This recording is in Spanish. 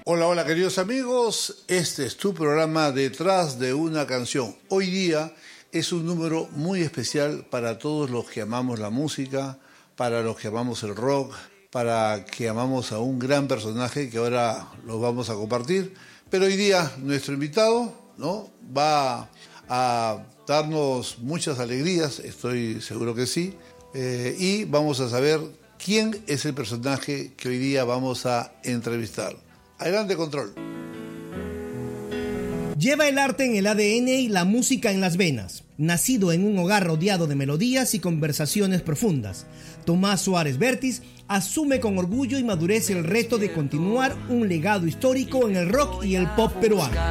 Hola, hola queridos amigos, este es tu programa Detrás de una canción. Hoy día es un número muy especial para todos los que amamos la música, para los que amamos el rock, para que amamos a un gran personaje que ahora lo vamos a compartir. Pero hoy día nuestro invitado, ¿no?, va a darnos muchas alegrías, estoy seguro que sí, y vamos a saber quién es el personaje que hoy día vamos a entrevistar. Adelante, Control. Lleva el arte en el ADN y la música en las venas. Nacido en un hogar rodeado de melodías y conversaciones profundas, Tomás Suárez Vértiz asume con orgullo y madurez el reto de continuar un legado histórico en el rock y el pop peruano.